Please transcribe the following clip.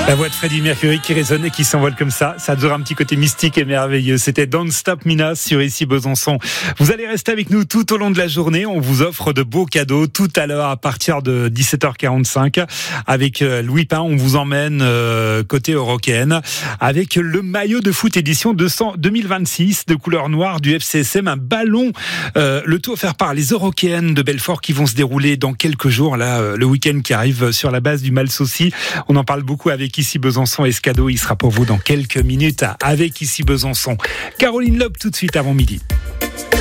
La voix de Freddie Mercury qui résonne et qui s'envole comme ça a toujours un petit côté mystique et merveilleux. C'était Don't Stop Me Now sur Ici Besançon. Vous allez rester avec nous tout au long de la journée. On vous offre de beaux cadeaux tout à l'heure à partir de 17h45. Avec Louis Pain, on vous emmène côté Eurokéenne avec le maillot de foot édition 2026 de couleur noire du FCSM. Un ballon, le tout offert par les Eurokéennes de Belfort qui vont se dérouler dans quelques jours, là, le week-end qui arrive sur la base du Malsaucy. On en parle beaucoup avec Ici Besançon et ce cadeau, il sera pour vous dans quelques minutes avec Ici Besançon. Caroline Loeb tout de suite avant midi.